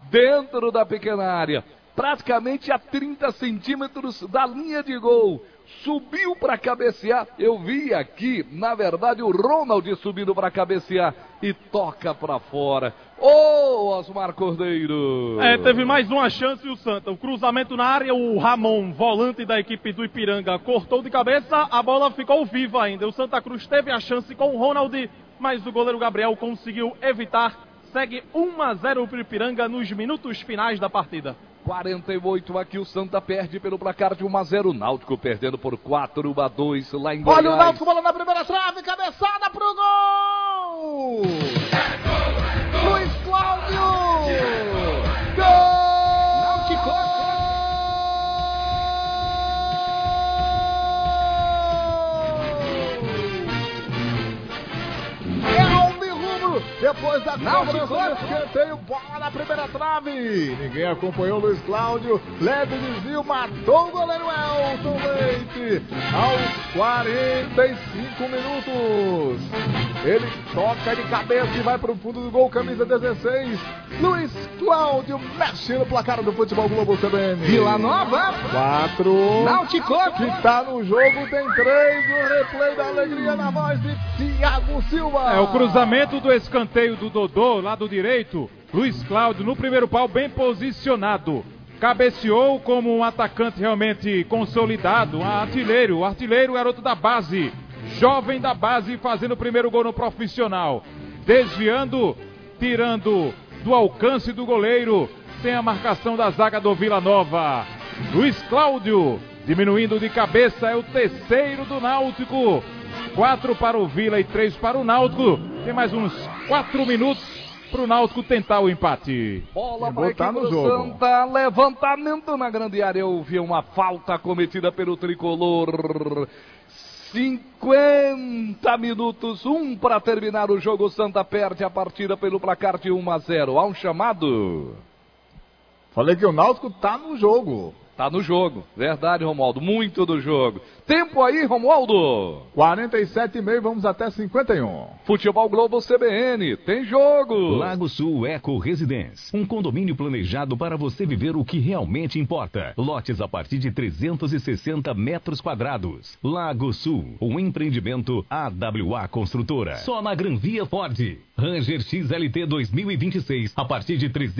dentro da pequena área, praticamente a 30 centímetros da linha de gol. Subiu para cabecear, eu vi aqui, na verdade, o Ronald subindo para cabecear e toca para fora. Ô, Osmar Cordeiro! Teve mais uma chance o Santa. O cruzamento na área, o Ramon, volante da equipe do Ipiranga, cortou de cabeça, a bola ficou viva ainda. O Santa Cruz teve a chance com o Ronald, mas o goleiro Gabriel conseguiu evitar. Segue 1-0 para o Ipiranga nos minutos finais da partida. 48 aqui, o Santa perde pelo placar de 1-0. Náutico perdendo por 4-2 lá em Goiás. Olha o Náutico, bola na primeira trave, cabeçada pro gol! Luiz Cláudio! Gol! Náutico! Depois da cobrança do escanteio, bola na primeira trave. Ninguém acompanhou o Luiz Cláudio. Leve desvio, matou o goleiro Elton Leite. Aos 45 minutos. Ele toca de cabeça e vai para o fundo do gol, camisa 16. Luiz Cláudio mexe no placar do Futebol Globo CBN. Vila Nova. 4. Náutico. Que tá no jogo, tem 3. O replay da alegria na voz de Thiago Silva. O cruzamento do escanteio do Dodô, lado direito. Luiz Cláudio no primeiro pau, bem posicionado. Cabeceou como um atacante realmente consolidado, artilheiro, garoto da base. Jovem da base, fazendo o primeiro gol no profissional. Desviando, tirando do alcance do goleiro, sem a marcação da zaga do Vila Nova. Luiz Cláudio, diminuindo de cabeça, é o terceiro do Náutico. 4 para o Vila e 3 para o Náutico. Tem mais uns 4 minutos para o Náutico tentar o empate. Bola para a equipe do Santa, levantamento na grande área. Eu vi uma falta cometida pelo tricolor. 50 minutos, 1 para terminar o jogo. O Santa perde a partida pelo placar de 1-0. Há um chamado. Falei que o Náutico tá no jogo. Tá no jogo, verdade, Romualdo, muito do jogo. Tempo aí, Romualdo. 47,5, vamos até 51. Futebol Globo CBN, tem jogo. Lago Sul Eco Residence, um condomínio planejado para você viver o que realmente importa. Lotes a partir de 360 metros quadrados. Lago Sul, um empreendimento AWA Construtora. Só na Gran Via Ford. Ranger XLT 2026, a partir de R$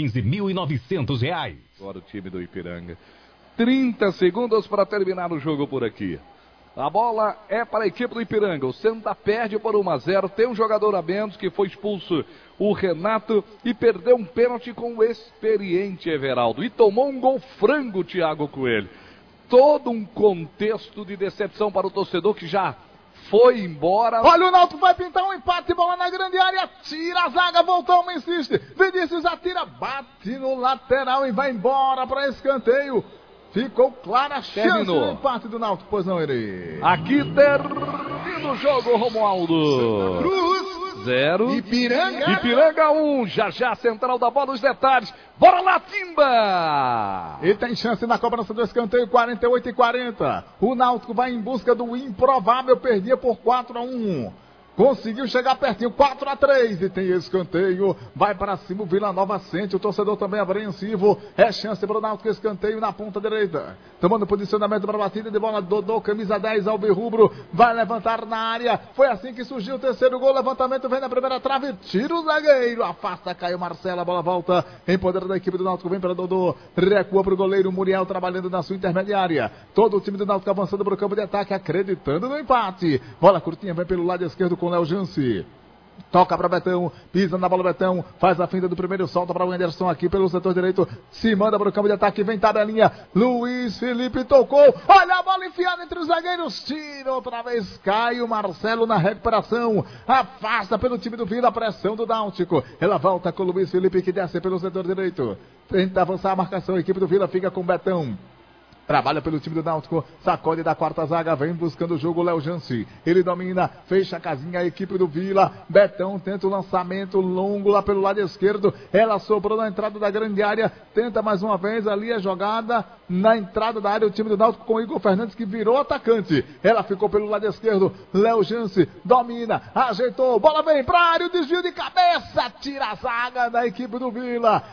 315.900. Agora o time do Ipiranga. 30 segundos para terminar o jogo por aqui. A bola é para a equipe do Ipiranga. O Santa perde por 1-0. Tem um jogador a menos que foi expulso, o Renato, e perdeu um pênalti com o experiente Everaldo. E tomou um gol frango, Thiago Coelho. Todo um contexto de decepção para o torcedor que já foi embora. Olha, o Náutico vai pintar um empate, bola na grande área, tira a zaga, voltou, insiste. Vinícius atira, bate no lateral e vai embora para escanteio. Ficou clara a chance do empate do Náutico, pois não, Eri? Aqui termina o jogo, Romualdo. Cruz 0. Ipiranga 1. Já central da bola, os detalhes. Bora lá, Timba! E tem chance na cobrança do escanteio, 48-40. O Náutico vai em busca do improvável, perdia por 4-1. Conseguiu chegar pertinho, 4-3, e tem escanteio, vai para cima, o Vila Nova sente, o torcedor também apreensivo, é chance para o Náutico, escanteio na ponta direita, tomando posicionamento para a batida de bola, Dodô, camisa 10, alvirrubro, vai levantar na área, foi assim que surgiu o terceiro gol, levantamento, vem na primeira trave, tira o zagueiro, afasta, caiu Marcelo, a bola volta, em poder da equipe do Náutico, vem para Dodô, recua para o goleiro, Muriel trabalhando na sua intermediária, todo o time do Náutico avançando para o campo de ataque, acreditando no empate, bola curtinha, vem pelo lado esquerdo, com Léo Jansi. Toca para Betão, pisa na bola Betão, faz a finta do primeiro, solta para o Anderson aqui pelo setor direito, se manda para o campo de ataque, vem tabelinha, Luiz Felipe tocou, olha a bola enfiada entre os zagueiros, tira outra vez, cai o Marcelo na recuperação, afasta pelo time do Vila, a pressão do Náutico, ela volta com o Luiz Felipe que desce pelo setor direito, tenta avançar a marcação, a equipe do Vila fica com Betão. Trabalha pelo time do Náutico, sacode da quarta zaga, vem buscando o jogo o Léo Jansi. Ele domina, fecha a casinha, a equipe do Vila. Betão tenta o lançamento longo lá pelo lado esquerdo. Ela sobrou na entrada da grande área. Tenta mais uma vez ali a jogada na entrada da área. O time do Náutico com o Igor Fernandes que virou atacante. Ela ficou pelo lado esquerdo. Léo Jansi domina, ajeitou. Bola vem pra área, o desvio de cabeça. Tira a zaga da equipe do Vila.